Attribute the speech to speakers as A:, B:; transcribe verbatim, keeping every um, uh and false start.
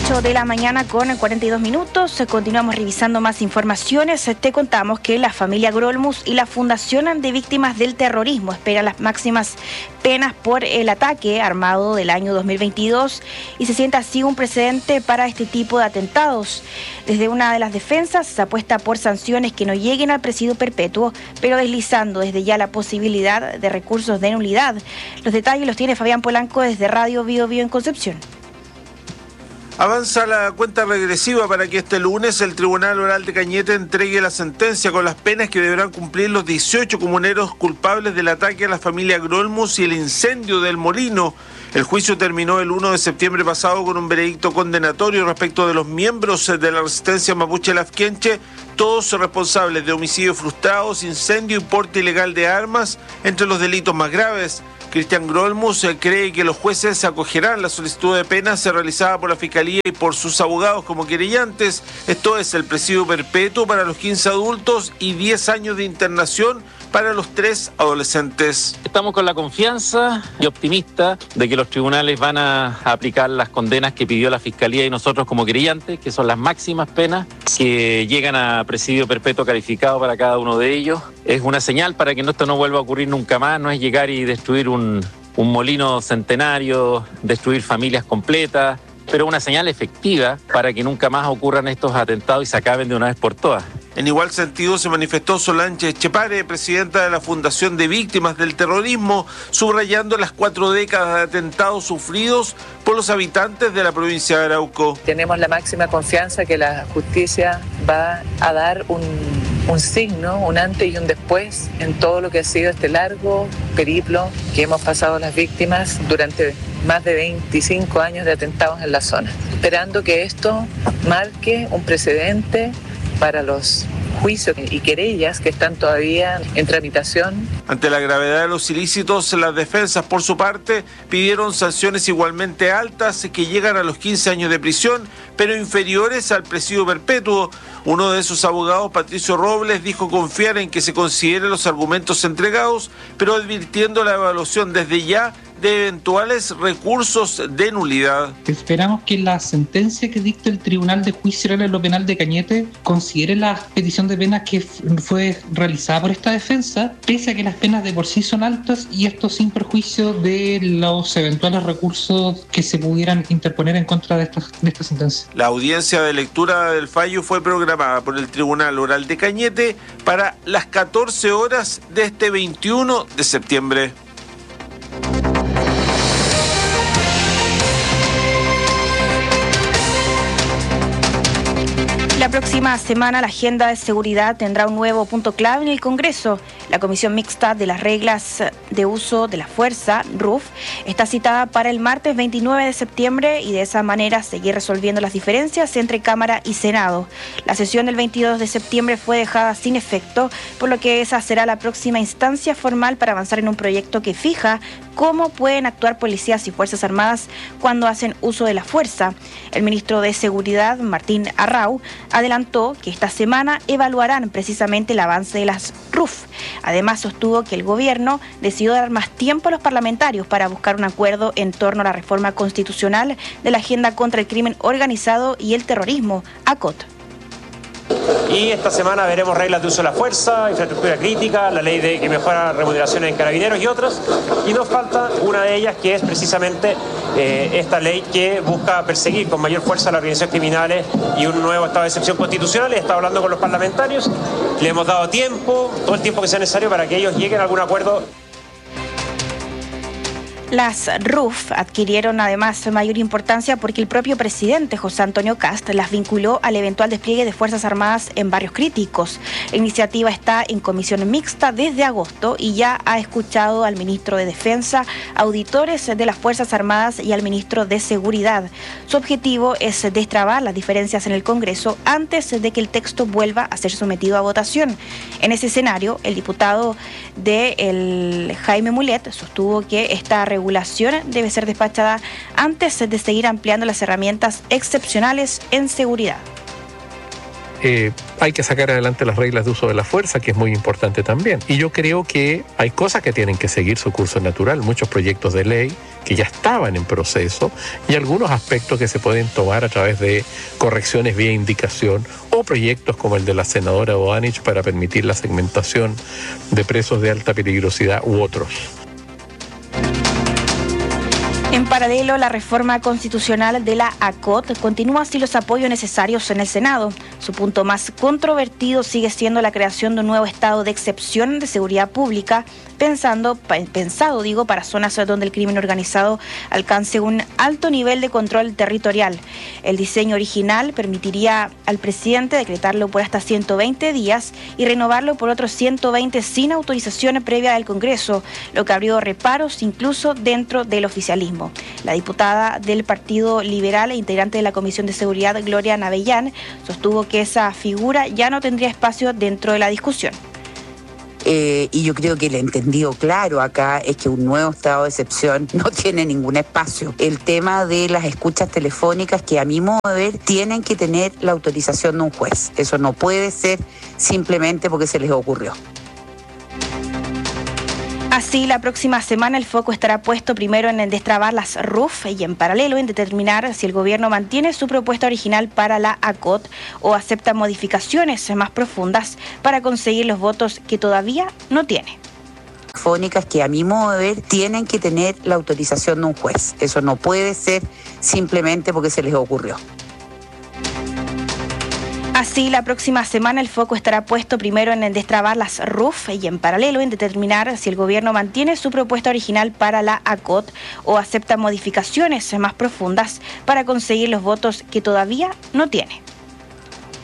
A: ocho de la mañana con cuarenta y dos minutos. Continuamos revisando más informaciones. Te contamos que la familia Grolmus y la Fundación de Víctimas del Terrorismo esperan las máximas penas por el ataque armado del año dos mil veintidós y se sienta así un precedente para este tipo de atentados. Desde una de las defensas se apuesta por sanciones que no lleguen al presidio perpetuo, pero deslizando desde ya la posibilidad de recursos de nulidad. Los detalles los tiene Fabián Polanco desde Radio Bio Bio en Concepción.
B: Avanza la cuenta regresiva para que este lunes el Tribunal Oral de Cañete entregue la sentencia con las penas que deberán cumplir los dieciocho comuneros culpables del ataque a la familia Grolmus y el incendio del molino. El juicio terminó el uno de septiembre pasado con un veredicto condenatorio respecto de los miembros de la resistencia mapuche Lafkenche, todos responsables de homicidios frustrados, incendio y porte ilegal de armas, entre los delitos más graves. Cristian Grolmus cree que los jueces acogerán la solicitud de penas realizada por la Fiscalía y por sus abogados como querellantes. Esto es el presidio perpetuo para los quince adultos y diez años de internación para los tres adolescentes.
C: Estamos con la confianza y optimista de que los tribunales van a aplicar las condenas que pidió la Fiscalía y nosotros como querellantes, que son las máximas penas que llegan a presidio perpetuo calificado para cada uno de ellos. Es una señal para que esto no vuelva a ocurrir nunca más, no es llegar y destruir un, un molino centenario, destruir familias completas, pero una señal efectiva para que nunca más ocurran estos atentados y se acaben de una vez por todas.
B: En igual sentido se manifestó Solange Chepare, presidenta de la Fundación de Víctimas del Terrorismo, subrayando las cuatro décadas de atentados sufridos por los habitantes de la provincia de Arauco.
D: Tenemos la máxima confianza que la justicia va a dar un, un signo, un antes y un después en todo lo que ha sido este largo periplo que hemos pasado las víctimas durante más de veinticinco años de atentados en la zona, esperando que esto marque un precedente para los juicios y querellas que están todavía en tramitación.
B: Ante la gravedad de los ilícitos, las defensas, por su parte, pidieron sanciones igualmente altas que llegan a los quince años de prisión, pero inferiores al presidio perpetuo. Uno de sus abogados, Patricio Robles, dijo confiar en que se consideren los argumentos entregados, pero advirtiendo la evaluación desde ya de eventuales recursos de nulidad.
E: Esperamos que la sentencia que dicte el Tribunal de Juicio Oral en lo Penal de Cañete considere la petición de penas que fue realizada por esta defensa, pese a que las penas de por sí son altas y esto sin perjuicio de los eventuales recursos que se pudieran interponer en contra de esta, de esta sentencia.
B: La audiencia de lectura del fallo fue programada por el Tribunal Oral de Cañete para las catorce horas de este veintiuno de septiembre.
A: La próxima semana la agenda de seguridad tendrá un nuevo punto clave en el Congreso. La Comisión Mixta de las Reglas de Uso de la Fuerza, R U F, está citada para el martes veintinueve de septiembre y de esa manera seguir resolviendo las diferencias entre Cámara y Senado. La sesión del veintidós de septiembre fue dejada sin efecto, por lo que esa será la próxima instancia formal para avanzar en un proyecto que fija cómo pueden actuar policías y fuerzas armadas cuando hacen uso de la fuerza. El ministro de Seguridad, Martín Arrau, adelantó que esta semana evaluarán precisamente el avance de las R U F. Además, sostuvo que el gobierno decidió dar más tiempo a los parlamentarios para buscar un acuerdo en torno a la reforma constitucional de la agenda contra el crimen organizado y el terrorismo, A C O T.
F: Y esta semana veremos reglas de uso de la fuerza, infraestructura crítica, la ley de que mejora remuneraciones en carabineros y otras. Y nos falta una de ellas que es precisamente eh, esta ley que busca perseguir con mayor fuerza a las organizaciones criminales y un nuevo estado de excepción constitucional. He estado hablando con los parlamentarios, le hemos dado tiempo, todo el tiempo que sea necesario para que ellos lleguen a algún acuerdo.
A: Las R U F adquirieron además mayor importancia porque el propio presidente José Antonio Kast las vinculó al eventual despliegue de Fuerzas Armadas en barrios críticos. La iniciativa está en comisión mixta desde agosto y ya ha escuchado al ministro de Defensa, auditores de las Fuerzas Armadas y al ministro de Seguridad. Su objetivo es destrabar las diferencias en el Congreso antes de que el texto vuelva a ser sometido a votación. En ese escenario, el diputado de el Jaime Mulet sostuvo que esta regulación debe ser despachada antes de seguir ampliando las herramientas excepcionales en seguridad.
G: eh, hay que sacar adelante las reglas de uso de la fuerza, que es muy importante también. Y yo creo que hay cosas que tienen que seguir su curso natural, muchos proyectos de ley que ya estaban en proceso y algunos aspectos que se pueden tomar a través de correcciones vía indicación o proyectos como el de la senadora Boanich para permitir la segmentación de presos de alta peligrosidad u otros.
A: En paralelo, la reforma constitucional de la A C O T continúa sin los apoyos necesarios en el Senado. Su punto más controvertido sigue siendo la creación de un nuevo estado de excepción de seguridad pública, pensando, pensado digo, para zonas donde el crimen organizado alcance un alto nivel de control territorial. El diseño original permitiría al presidente decretarlo por hasta ciento veinte días y renovarlo por otros ciento veinte sin autorización previa del Congreso, lo que abrió reparos incluso dentro del oficialismo. La diputada del Partido Liberal e integrante de la Comisión de Seguridad, Gloria Navellán, sostuvo que esa figura ya no tendría espacio dentro de la discusión.
H: Eh, y yo creo que el entendido claro acá es que un nuevo estado de excepción no tiene ningún espacio. El tema de las escuchas telefónicas, que a mi modo de ver tienen que tener la autorización de un juez. Eso no puede ser simplemente porque se les ocurrió.
A: Así, la próxima semana el foco estará puesto primero en destrabar las R U F y en paralelo en determinar si el gobierno mantiene su propuesta original para la A C O T o acepta modificaciones más profundas para conseguir los votos que todavía no tiene.
H: Telefónicas que a mi modo de ver tienen que tener la autorización de un juez. Eso no puede ser simplemente porque se les ocurrió.
A: Así, la próxima semana el foco estará puesto primero en destrabar las R U F y en paralelo en determinar si el gobierno mantiene su propuesta original para la A C O T o acepta modificaciones más profundas para conseguir los votos que todavía no tiene.